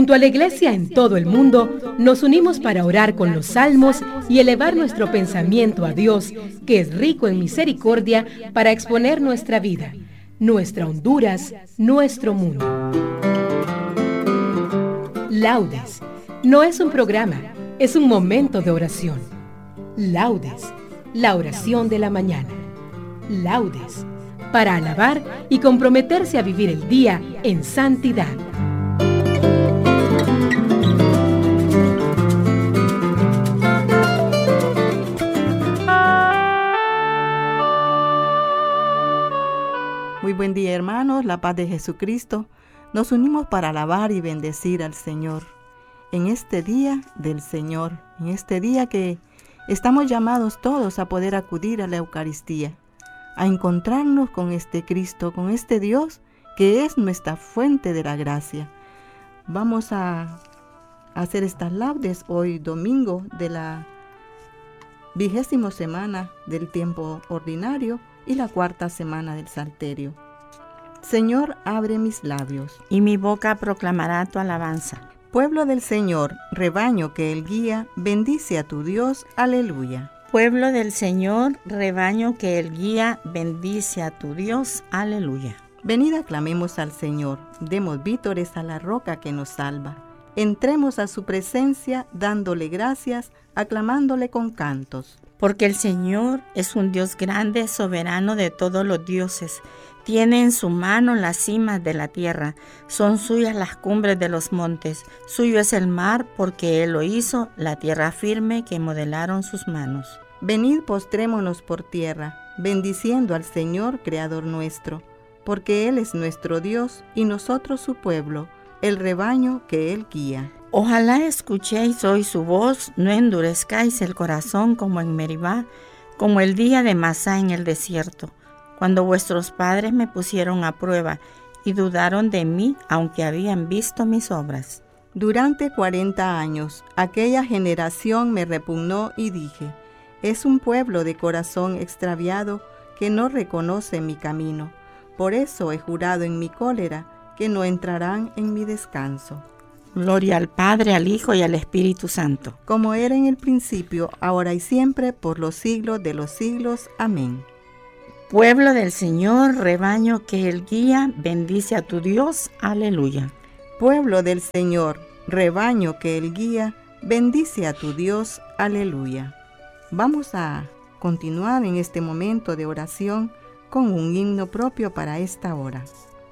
Junto a la Iglesia en todo el mundo, nos unimos para orar con los salmos y elevar nuestro pensamiento a Dios, que es rico en misericordia, para exponer nuestra vida, nuestra Honduras, nuestro mundo. Laudes no es un programa, es un momento de oración. Laudes, la oración de la mañana. Laudes, para alabar y comprometerse a vivir el día en santidad. Muy buen día, hermanos, la paz de Jesucristo. Nos unimos para alabar y bendecir al Señor en este día del Señor, en este día que estamos llamados todos a poder acudir a la Eucaristía, a encontrarnos con este Cristo, con este Dios que es nuestra fuente de la gracia. Vamos a hacer estas laudes hoy domingo de la 20ª semana del tiempo ordinario y la 4ª semana del Salterio. Señor, abre mis labios, y mi boca proclamará tu alabanza. Pueblo del Señor, rebaño que Él guía, bendice a tu Dios, aleluya. Pueblo del Señor, rebaño que Él guía, bendice a tu Dios, aleluya. Venid, aclamemos al Señor, demos vítores a la roca que nos salva. Entremos a su presencia, dándole gracias, aclamándole con cantos. Porque el Señor es un Dios grande, soberano de todos los dioses. Tiene en su mano las cimas de la tierra, son suyas las cumbres de los montes. Suyo es el mar, porque Él lo hizo, la tierra firme que modelaron sus manos. Venid, postrémonos por tierra, bendiciendo al Señor, Creador nuestro, porque Él es nuestro Dios y nosotros su pueblo, el rebaño que Él guía. Ojalá escuchéis hoy su voz, no endurezcáis el corazón como en Meribá, como el día de Masá en el desierto, cuando vuestros padres me pusieron a prueba y dudaron de mí, aunque habían visto mis obras. Durante 40 años, aquella generación me repugnó y dije, es un pueblo de corazón extraviado que no reconoce mi camino. Por eso he jurado en mi cólera que no entrarán en mi descanso. Gloria al Padre, al Hijo y al Espíritu Santo. Como era en el principio, ahora y siempre, por los siglos de los siglos. Amén. Pueblo del Señor, rebaño que Él guía, bendice a tu Dios. Aleluya. Pueblo del Señor, rebaño que Él guía, bendice a tu Dios. Aleluya. Vamos a continuar en este momento de oración con un himno propio para esta hora.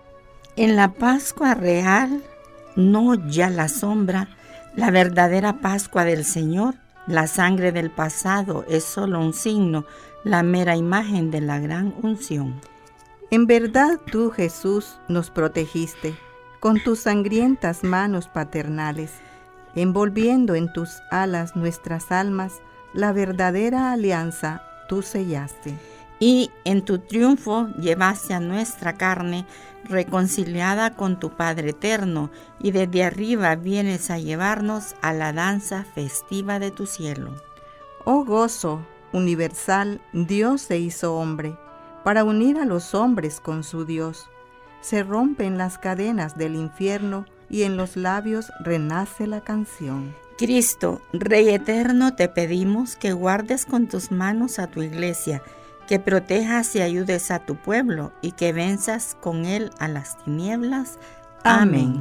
En la Pascua real, no ya la sombra, la verdadera Pascua del Señor, la sangre del pasado es solo un signo, la mera imagen de la gran unción. En verdad tú, Jesús, nos protegiste con tus sangrientas manos paternales, envolviendo en tus alas nuestras almas, la verdadera alianza tú sellaste. Y en tu triunfo llevaste a nuestra carne reconciliada con tu Padre eterno, y desde arriba vienes a llevarnos a la danza festiva de tu cielo. Oh gozo universal, Dios se hizo hombre, para unir a los hombres con su Dios. Se rompen las cadenas del infierno, y en los labios renace la canción. Cristo, Rey eterno, te pedimos que guardes con tus manos a tu iglesia, que protejas y ayudes a tu pueblo y que venzas con él a las tinieblas. Amén.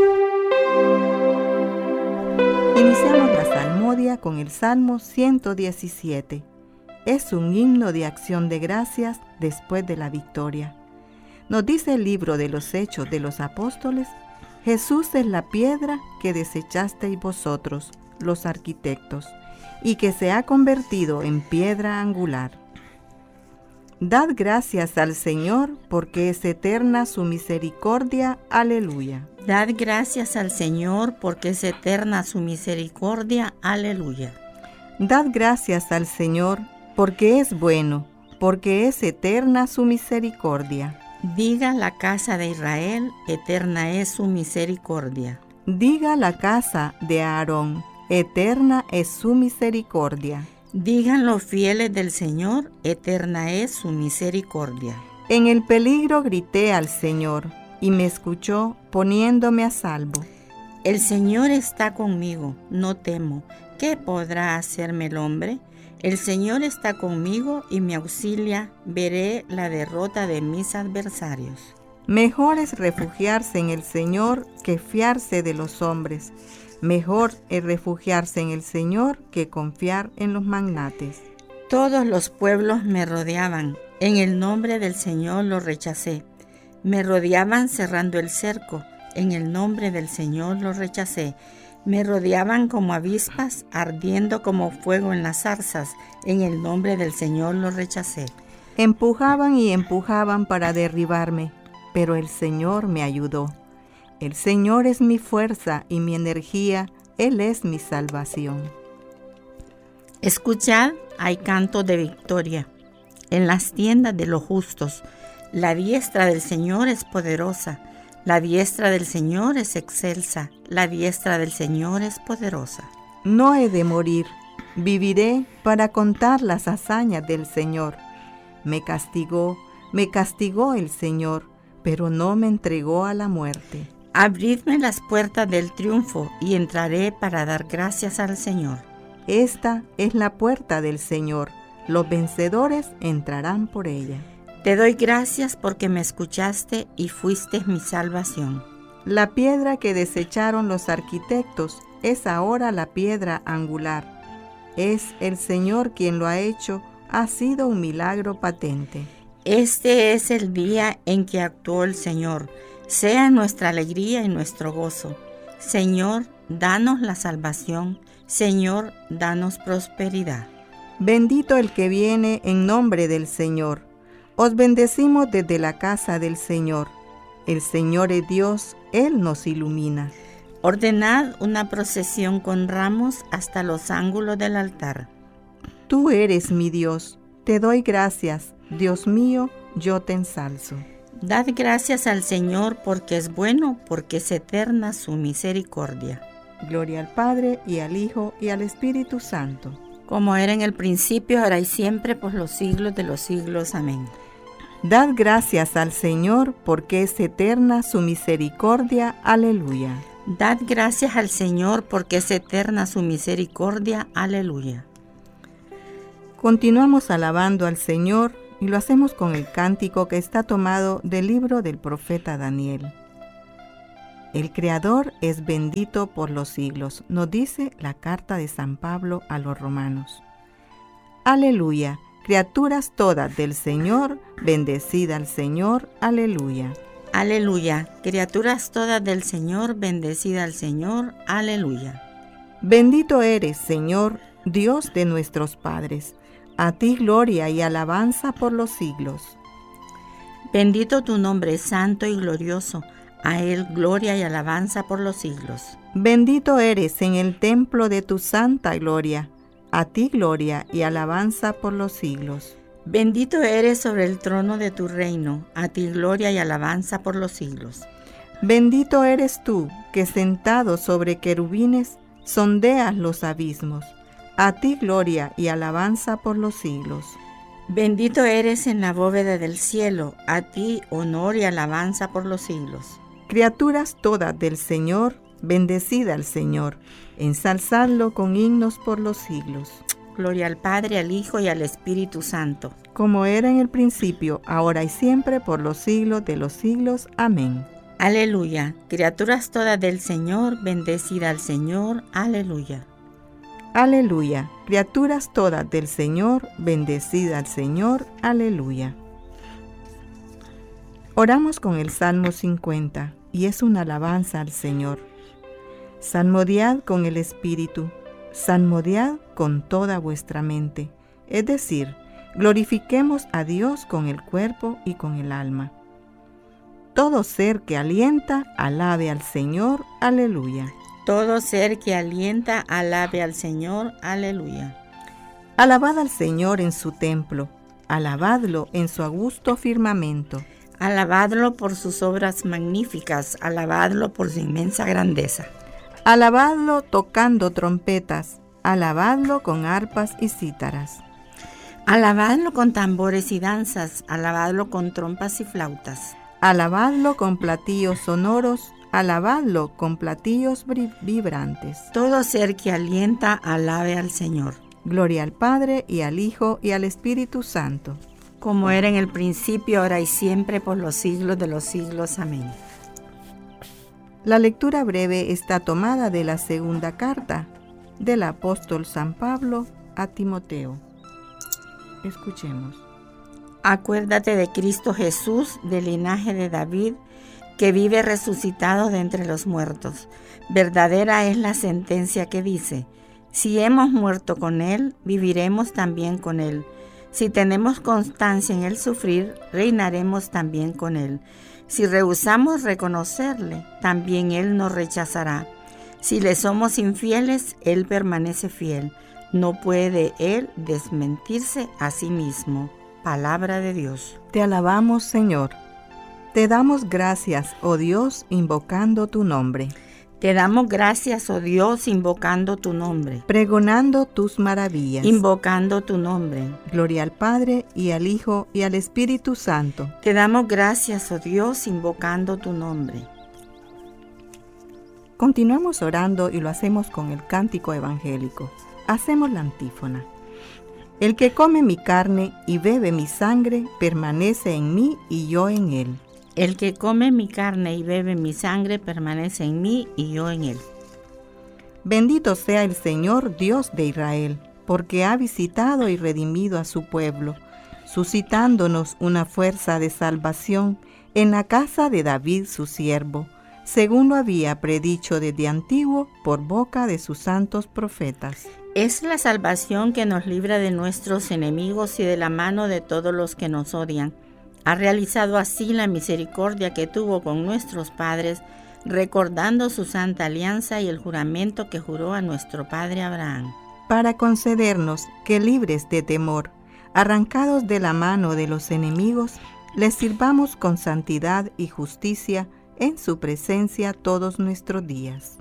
Iniciamos la salmodia con el Salmo 117. Es un himno de acción de gracias después de la victoria. Nos dice el libro de los Hechos de los Apóstoles, Jesús es la piedra que desechasteis vosotros, los arquitectos, y que se ha convertido en piedra angular. Dad gracias al Señor, porque es eterna su misericordia. Aleluya. Dad gracias al Señor, porque es eterna su misericordia. Aleluya. Dad gracias al Señor, porque es bueno, porque es eterna su misericordia. Diga la casa de Israel, eterna es su misericordia. Diga la casa de Aarón, eterna es su misericordia. Digan los fieles del Señor, eterna es su misericordia. En el peligro grité al Señor, y me escuchó poniéndome a salvo. El Señor está conmigo, no temo. ¿Qué podrá hacerme el hombre? El Señor está conmigo y me auxilia. Veré la derrota de mis adversarios. Mejor es refugiarse en el Señor que fiarse de los hombres. Mejor es refugiarse en el Señor que confiar en los magnates. Todos los pueblos me rodeaban. En el nombre del Señor los rechacé. Me rodeaban cerrando el cerco. En el nombre del Señor los rechacé. Me rodeaban como avispas, ardiendo como fuego en las zarzas. En el nombre del Señor los rechacé. Empujaban y empujaban para derribarme, pero el Señor me ayudó. El Señor es mi fuerza y mi energía, Él es mi salvación. Escuchad, hay canto de victoria en las tiendas de los justos. La diestra del Señor es poderosa. La diestra del Señor es excelsa, la diestra del Señor es poderosa. No he de morir, viviré para contar las hazañas del Señor. Me castigó el Señor, pero no me entregó a la muerte. Abridme las puertas del triunfo y entraré para dar gracias al Señor. Esta es la puerta del Señor, los vencedores entrarán por ella. Te doy gracias porque me escuchaste y fuiste mi salvación. La piedra que desecharon los arquitectos es ahora la piedra angular. Es el Señor quien lo ha hecho, ha sido un milagro patente. Este es el día en que actuó el Señor. Sea nuestra alegría y nuestro gozo. Señor, danos la salvación. Señor, danos prosperidad. Bendito el que viene en nombre del Señor. Os bendecimos desde la casa del Señor. El Señor es Dios, Él nos ilumina. Ordenad una procesión con ramos hasta los ángulos del altar. Tú eres mi Dios, te doy gracias, Dios mío, yo te ensalzo. Dad gracias al Señor porque es bueno, porque es eterna su misericordia. Gloria al Padre, y al Hijo, y al Espíritu Santo. Como era en el principio, ahora y siempre, por los siglos de los siglos. Amén. Dad gracias al Señor, porque es eterna su misericordia. Aleluya. Dad gracias al Señor, porque es eterna su misericordia. Aleluya. Continuamos alabando al Señor y lo hacemos con el cántico que está tomado del libro del profeta Daniel. El Creador es bendito por los siglos, nos dice la carta de San Pablo a los romanos. Aleluya. Criaturas todas del Señor, bendecida al Señor, aleluya. Aleluya, criaturas todas del Señor, bendecida al Señor, aleluya. Bendito eres, Señor, Dios de nuestros padres, a ti gloria y alabanza por los siglos. Bendito tu nombre santo y glorioso, a Él gloria y alabanza por los siglos. Bendito eres en el templo de tu santa gloria, a ti gloria y alabanza por los siglos. Bendito eres sobre el trono de tu reino, a ti gloria y alabanza por los siglos. Bendito eres tú, que sentado sobre querubines, sondeas los abismos, a ti gloria y alabanza por los siglos. Bendito eres en la bóveda del cielo, a ti honor y alabanza por los siglos. Criaturas todas del Señor, bendecida al Señor, ensalzadlo con himnos por los siglos. Gloria al Padre, al Hijo y al Espíritu Santo. Como era en el principio, ahora y siempre, por los siglos de los siglos. Amén. Aleluya. Criaturas todas del Señor, bendecida al Señor. Aleluya. Aleluya. Criaturas todas del Señor, bendecida al Señor. Aleluya. Oramos con el Salmo 50, y es una alabanza al Señor. Salmodiad con el Espíritu, salmodiad con toda vuestra mente, es decir, glorifiquemos a Dios con el cuerpo y con el alma. Todo ser que alienta, alabe al Señor, aleluya. Todo ser que alienta, alabe al Señor, aleluya. Alabad al Señor en su templo, alabadlo en su augusto firmamento. Alabadlo por sus obras magníficas, alabadlo por su inmensa grandeza. Alabadlo tocando trompetas, alabadlo con arpas y cítaras. Alabadlo con tambores y danzas, alabadlo con trompas y flautas. Alabadlo con platillos sonoros, alabadlo con platillos vibrantes. Todo ser que alienta, alabe al Señor. Gloria al Padre, y al Hijo, y al Espíritu Santo. Como era en el principio, ahora y siempre, por los siglos de los siglos. Amén. La lectura breve está tomada de la segunda carta del apóstol San Pablo a Timoteo. Escuchemos. Acuérdate de Cristo Jesús, del linaje de David, que vive resucitado de entre los muertos. Verdadera es la sentencia que dice: si hemos muerto con Él, viviremos también con Él. Si tenemos constancia en el sufrir, reinaremos también con Él. Si rehusamos reconocerle, también Él nos rechazará. Si le somos infieles, Él permanece fiel. No puede Él desmentirse a sí mismo. Palabra de Dios. Te alabamos, Señor. Te damos gracias, oh Dios, invocando tu nombre. Te damos gracias, oh Dios, invocando tu nombre. Pregonando tus maravillas. Invocando tu nombre. Gloria al Padre, y al Hijo, y al Espíritu Santo. Te damos gracias, oh Dios, invocando tu nombre. Continuamos orando y lo hacemos con el cántico evangélico. Hacemos la antífona. El que come mi carne y bebe mi sangre, permanece en mí y yo en él. El que come mi carne y bebe mi sangre permanece en mí y yo en él. Bendito sea el Señor Dios de Israel, porque ha visitado y redimido a su pueblo, suscitándonos una fuerza de salvación en la casa de David su siervo, según lo había predicho desde antiguo por boca de sus santos profetas. Es la salvación que nos libra de nuestros enemigos y de la mano de todos los que nos odian. Ha realizado así la misericordia que tuvo con nuestros padres, recordando su santa alianza y el juramento que juró a nuestro padre Abraham. Para concedernos que, libres de temor, arrancados de la mano de los enemigos, les sirvamos con santidad y justicia en su presencia todos nuestros días.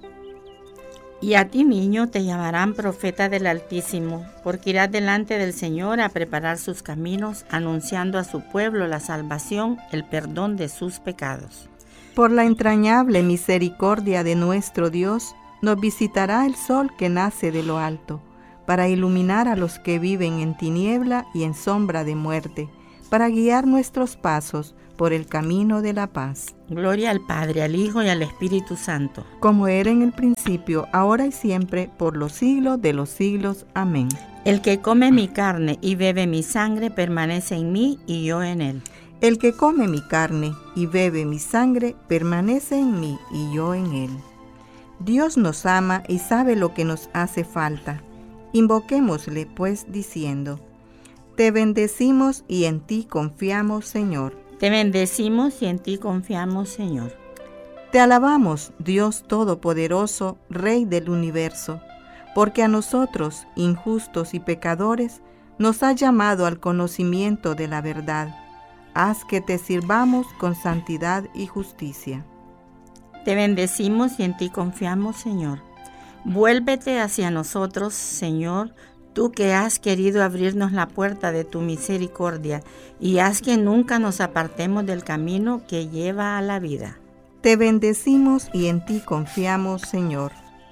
Y a ti, niño, te llamarán profeta del Altísimo, porque irás delante del Señor a preparar sus caminos, anunciando a su pueblo la salvación, el perdón de sus pecados. Por la entrañable misericordia de nuestro Dios, nos visitará el sol que nace de lo alto, para iluminar a los que viven en tiniebla y en sombra de muerte, para guiar nuestros pasos por el camino de la paz. Gloria al Padre, al Hijo y al Espíritu Santo. Como era en el principio, ahora y siempre, por los siglos de los siglos. Amén. El que come mi carne y bebe mi sangre permanece en mí y yo en él. El que come mi carne y bebe mi sangre permanece en mí y yo en él. Dios nos ama y sabe lo que nos hace falta. Invoquémosle pues diciendo: te bendecimos y en ti confiamos, Señor. Te bendecimos y en ti confiamos, Señor. Te alabamos, Dios Todopoderoso, Rey del universo, porque a nosotros, injustos y pecadores, nos has llamado al conocimiento de la verdad. Haz que te sirvamos con santidad y justicia. Te bendecimos y en ti confiamos, Señor. Vuélvete hacia nosotros, Señor, tú que has querido abrirnos la puerta de tu misericordia, y haz que nunca nos apartemos del camino que lleva a la vida. Te bendecimos y en ti confiamos, Señor.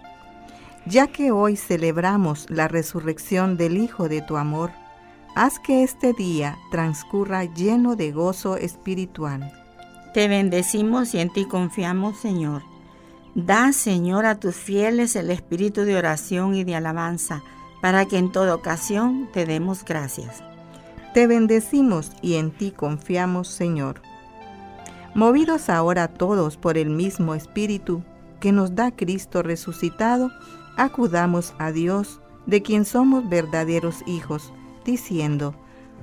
Ya que hoy celebramos la resurrección del Hijo de tu amor, haz que este día transcurra lleno de gozo espiritual. Te bendecimos y en ti confiamos, Señor. Da, Señor, a tus fieles el espíritu de oración y de alabanza, para que en toda ocasión te demos gracias. Te bendecimos y en ti confiamos, Señor. Movidos ahora todos por el mismo Espíritu que nos da Cristo resucitado, acudamos a Dios, de quien somos verdaderos hijos, diciendo: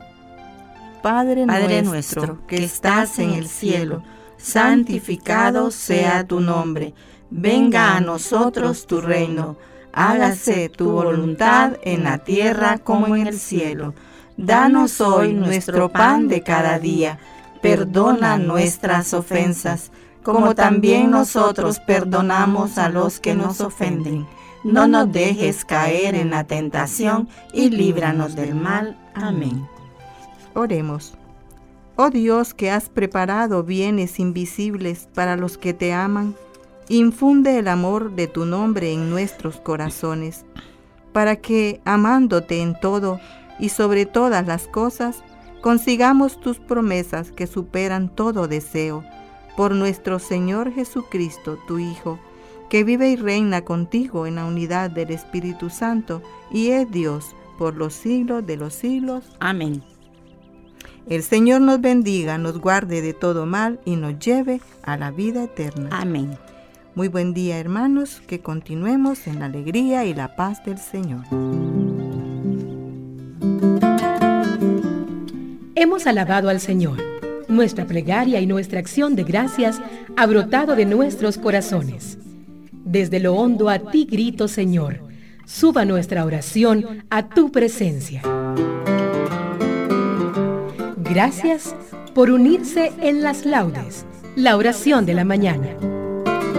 Padre nuestro, que estás en el cielo, santificado sea tu nombre. Venga a nosotros tu reino. Hágase tu voluntad en la tierra como en el cielo. Danos hoy nuestro pan de cada día. Perdona nuestras ofensas, como también nosotros perdonamos a los que nos ofenden. No nos dejes caer en la tentación y líbranos del mal. Amén. Oremos. Oh Dios, que has preparado bienes invisibles para los que te aman, Infunde el amor de tu nombre en nuestros corazones, para que, amándote en todo y sobre todas las cosas, consigamos tus promesas que superan todo deseo. Por nuestro Señor Jesucristo, tu Hijo, que vive y reina contigo en la unidad del Espíritu Santo, y es Dios por los siglos de los siglos. Amén. El Señor nos bendiga, nos guarde de todo mal y nos lleve a la vida eterna. Amén. Muy buen día, hermanos, que continuemos en la alegría y la paz del Señor. Hemos alabado al Señor. Nuestra plegaria y nuestra acción de gracias ha brotado de nuestros corazones. Desde lo hondo a ti grito, Señor. Suba nuestra oración a tu presencia. Gracias por unirse en las laudes, la oración de la mañana.